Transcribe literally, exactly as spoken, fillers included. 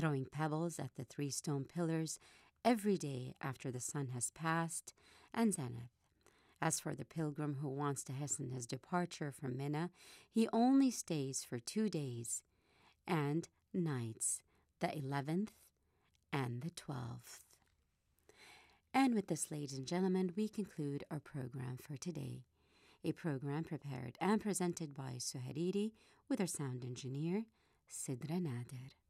throwing pebbles at the three stone pillars every day after the sun has passed, and zenith. As for the pilgrim who wants to hasten his departure from Mina, he only stays for two days and nights, the eleventh and the twelfth. And with this, ladies and gentlemen, we conclude our program for today. A program prepared and presented by Suhariri with our sound engineer, Sidra Nader.